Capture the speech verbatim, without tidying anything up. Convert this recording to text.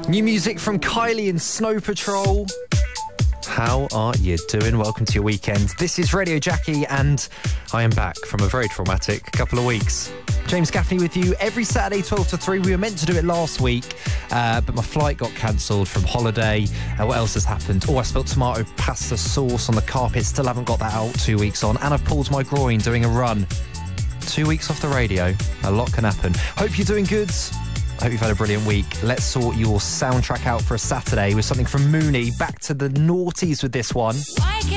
New music from Kylie and Snow Patrol. How are you doing? Welcome to your weekend. This is Radio Jackie, and I am back from a very traumatic couple of weeks. James Gaffney with you every Saturday, twelve to three. We were meant to do it last week, uh, but my flight got cancelled from holiday. Uh, what else has happened? Oh, I spilled tomato pasta sauce on the carpet. Still haven't got that out two weeks on. And I've pulled my groin doing a run. Two weeks off the radio. A lot can happen. Hope you're doing good. I hope you've had a brilliant week. Let's sort your soundtrack out for a Saturday with something from Mooney. Back to the noughties with this one.